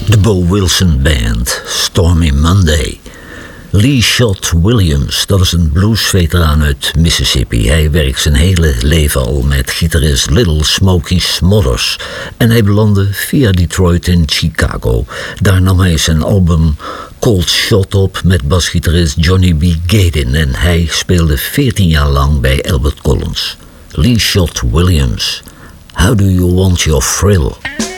De Bo Wilson Band, Stormy Monday. Lee Shot Williams, dat is een bluesveteraan uit Mississippi. Hij werkt zijn hele leven al met gitarist Little Smokey Smothers. En hij belandde via Detroit in Chicago. Daar nam hij zijn album Cold Shot op met basgitarist Johnny B. Gadin. En hij speelde 14 jaar lang bij Albert Collins. Lee Shot Williams, How Do You Want Your Thrill?